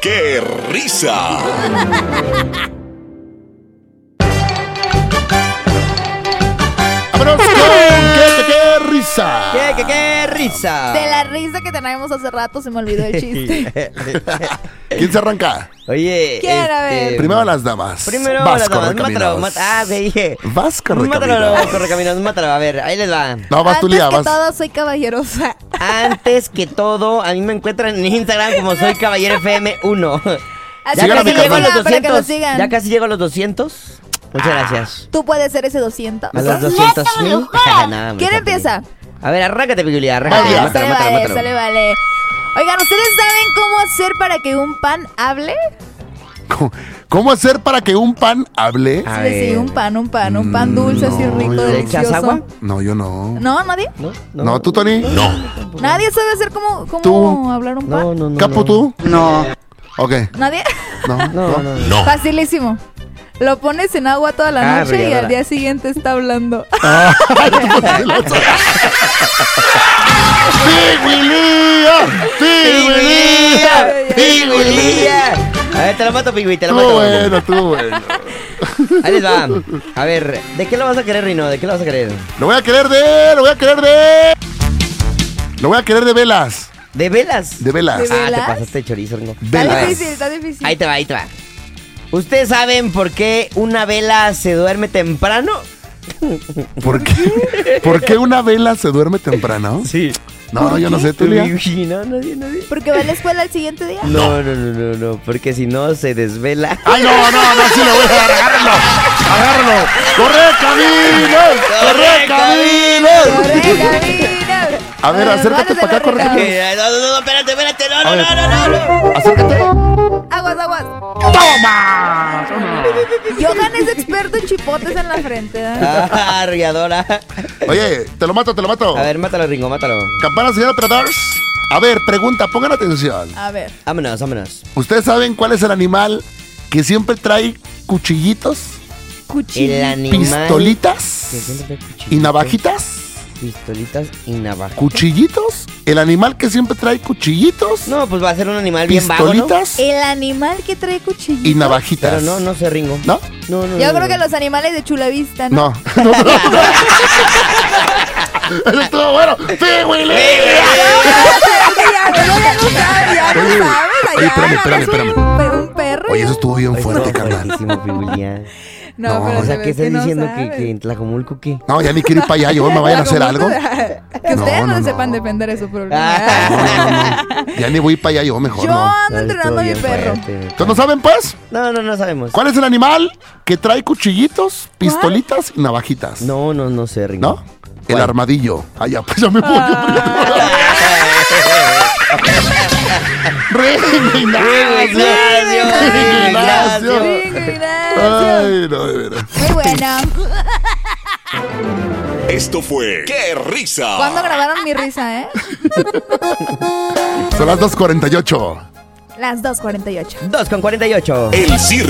¡Qué risa! ¡Vámonos con qué risa! ¿Qué risa? De la risa que teníamos hace rato se me olvidó el chiste. ¿Quién se arranca? Oye, ¿Quién? A ver. Primero las damas. Primero Vas, las damas. Correcaminos. Mátalo, dije. Vas, Mátalo, Correcaminos. Correcaminos, mátalo. A ver, ahí les va. No, vas tú, Antes Lía, que vas. todo, soy caballerosa. Antes que todo, a mí me encuentran en Instagram como soy Caballero FM 1. Así Síganme, para que carnal. lo sigan, para que lo sigan. Ya casi llego a los 200. Muchas gracias. Tú puedes ser ese 200. A los 200,000. ¿Quién empieza? A ver, arráncate, Pigulia, arráncate. Vaya. Mátalo, Sale, mátalo, vale, mátalo. sale, vale. Oigan, ¿ustedes saben cómo hacer para que un pan hable? ¿Cómo hacer para que un pan hable? A Sí, ver. sí, un pan dulce, así rico, yo- ¿Le echas delicioso. agua? No, yo no. ¿No? ¿Nadie? No, ¿tú, Tony? No. ¿Nadie sabe hacer cómo Tú. hablar un pan? No. ¿Capo, tú? No. Ok. ¿Nadie? No. No. No. Facilísimo. Lo pones en agua toda la noche y arrolladora. al día siguiente está hablando. ¡Piguilía! ¡Piguilía! ¡Piguilía! A ver, te lo mato, Pigui, te lo Estuvo mato. bueno, estuvo bueno. Ahí les va. A ver, ¿de qué lo vas a querer, Rino? ¿De qué lo vas a querer? Lo voy a querer de velas. ¿De velas? De velas. ¿De Ah, te velas? pasaste de chorizo, Rino. Velas. Está difícil. Ahí te va. ¿Ustedes saben por qué una vela se duerme temprano? ¿Por qué una vela se duerme temprano? Sí. No, yo no sé, tú, Lía. No, nadie. ¿Porque va a la escuela el siguiente día? No, porque si no se desvela. ¡Ay, no, sí lo voy a dar! ¡Agárralo! ¡Corre, caminos! ¡Corre, camino! A ver, acércate Vámonos para acá, al corre, mercado. Camino. Espérate, A ver. no. Acércate. Aguas. ¡Toma! Johan es experto en chipotes en la frente, ¿eh? Arrolladora. Oye, te lo mato. A ver, mátalo, Ringo, mátalo. Campana, señor operador. A ver, pregunta, pongan atención. A ver. Vámonos. ¿Ustedes saben cuál es el animal que siempre trae cuchillitos, El animal. pistolitas que siempre trae cuchillitos, y navajitas? Pistolitas y navajas. ¿Cuchillitos? ¿El animal que siempre trae cuchillitos, No, pues va a ser un animal bien vago, ¿no? pistolitas El animal que trae cuchillitos. y navajitas? Pero no sé, Ringo. ¿No? No. Yo creo que los animales de Chulavista, ¿no? No. Eso estuvo bueno. ¡Piguilía! Oye, espérame. Un perro. Oye, eso estuvo bien fuerte, carnal. No, pero O sea, se ¿qué ve estás que no diciendo? sabe. ¿Que en Tlajomulco qué? No, ya ni quiero ir para allá. Yo me vayan a hacer algo. Que ustedes No, no, no. sepan defender eso, problema. Ya ni voy para allá yo, mejor Yo no. ando entrenando a mi perro. ¿Ustedes no saben, pues? No sabemos. ¿Cuál es el animal que trae cuchillitos, pistolitas y navajitas? No sé, Ringo. ¿No? El armadillo. Ah, ya, pues ya me voy. Ignacio. Ay, no, de veras. Muy buena. Esto fue ¡Qué risa! ¿Cuándo grabaron mi risa, eh? Son las 2:48. Las 2:48. 2:48. El circo.